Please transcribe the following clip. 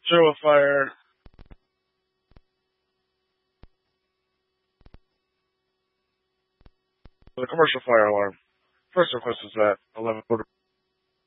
Show a fire. The commercial fire alarm. First request is at 11:40.